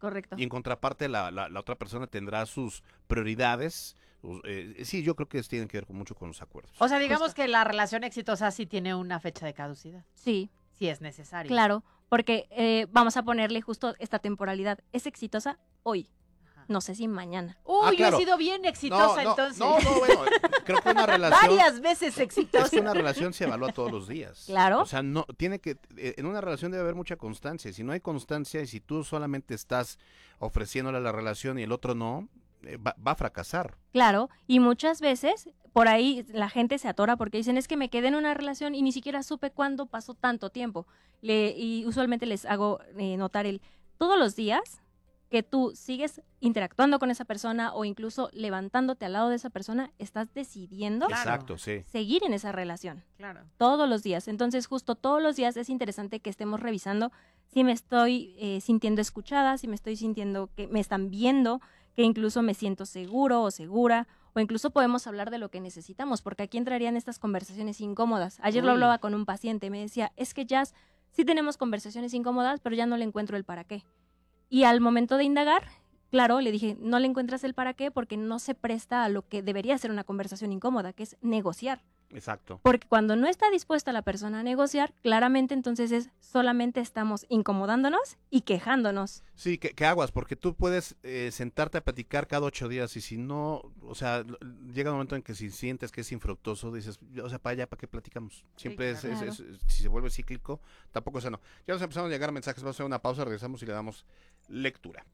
Correcto. Y en contraparte, la otra persona tendrá sus prioridades. Sí, yo creo que tienen que ver mucho con los acuerdos. O sea, digamos que la relación exitosa sí tiene una fecha de caducidad. Sí. Si es necesario. Claro, porque vamos a ponerle justo esta temporalidad. Es exitosa hoy. No sé si mañana. Uy, claro. yo he sido bien exitosa entonces. No, bueno, creo que una relación... Varias veces exitosa. Es que una relación se evalúa todos los días. Claro. O sea, no, en una relación debe haber mucha constancia. Si no hay constancia y si tú solamente estás ofreciéndole la relación y el otro no, va a fracasar. Claro, y muchas veces por ahí la gente se atora porque dicen, es que me quedé en una relación y ni siquiera supe cuándo pasó tanto tiempo. Y usualmente les hago notar todos los días que tú sigues interactuando con esa persona o incluso levantándote al lado de esa persona, estás decidiendo Exacto, sí. seguir en esa relación. Claro. Todos los días. Entonces, justo todos los días es interesante que estemos revisando si me estoy sintiendo escuchada, si me estoy sintiendo que me están viendo, que incluso me siento seguro o segura, o incluso podemos hablar de lo que necesitamos, porque aquí entrarían estas conversaciones incómodas. Ayer lo hablaba con un paciente, me decía, es que ya sí tenemos conversaciones incómodas, pero ya no le encuentro el para qué. Y al momento de indagar, claro, le dije, no le encuentras el para qué porque no se presta a lo que debería ser una conversación incómoda, que es negociar. Exacto. Porque cuando no está dispuesta la persona a negociar, claramente entonces solamente estamos incomodándonos y quejándonos. Sí, que aguas, porque tú puedes sentarte a platicar cada 8 días y si no, o sea, llega un momento en que si sientes que es infructuoso, dices, o sea, para allá, ¿para qué platicamos? Siempre Sí, claro. si se vuelve cíclico, tampoco es sano. Ya nos empezamos a llegar mensajes, vamos a hacer una pausa, regresamos y le damos lectura.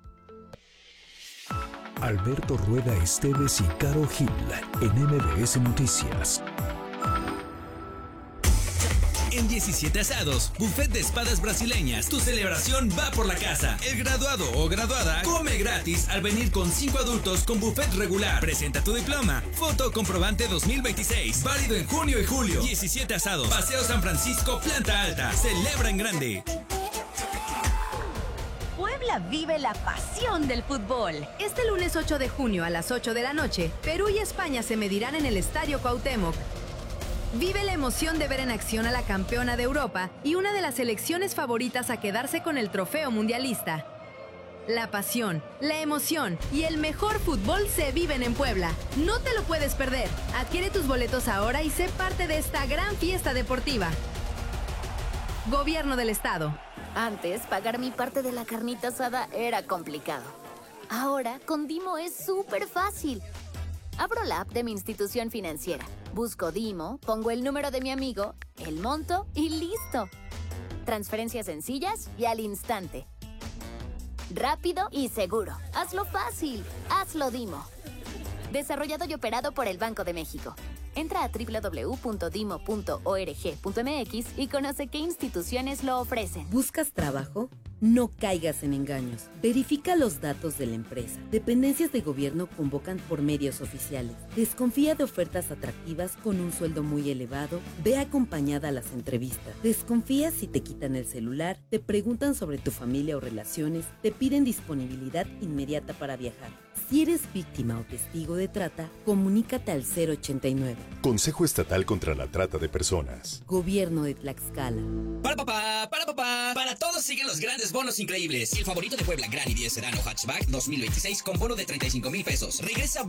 Alberto Rueda Esteves y Caro Gil en MBS Noticias. En 17 Asados, buffet de espadas brasileñas, tu celebración va por la casa. El graduado o graduada come gratis al venir con 5 adultos con buffet regular. Presenta tu diploma. Foto comprobante 2026. Válido en junio y julio. 17 Asados. Paseo San Francisco, planta alta. Celebra en grande. Puebla vive la pasión del fútbol. Este lunes 8 de junio a las 8 de la noche, Perú y España se medirán en el Estadio Cuauhtémoc. Vive la emoción de ver en acción a la campeona de Europa y una de las selecciones favoritas a quedarse con el trofeo mundialista. La pasión, la emoción y el mejor fútbol se viven en Puebla. No te lo puedes perder. Adquiere tus boletos ahora y sé parte de esta gran fiesta deportiva. Gobierno del Estado. Antes, pagar mi parte de la carnita asada era complicado. Ahora, con Dimo es súper fácil. Abro la app de mi institución financiera, busco Dimo, pongo el número de mi amigo, el monto y listo. Transferencias sencillas y al instante. Rápido y seguro. Hazlo fácil. Hazlo Dimo. Desarrollado y operado por el Banco de México. Entra a www.dimo.org.mx y conoce qué instituciones lo ofrecen. ¿Buscas trabajo? No caigas en engaños. Verifica los datos de la empresa. Dependencias de gobierno convocan por medios oficiales. Desconfía de ofertas atractivas con un sueldo muy elevado. Ve acompañada a las entrevistas. Desconfía si te quitan el celular, te preguntan sobre tu familia o relaciones, te piden disponibilidad inmediata para viajar. Si eres víctima o testigo de trata, comunícate al 089. Consejo Estatal contra la Trata de Personas. Gobierno de Tlaxcala. Para papá, para papá. Para todos siguen los grandes bonos increíbles. El favorito de Puebla, Gran i10 Sedano Hatchback 2026 con bono de 35,000 pesos. Regresa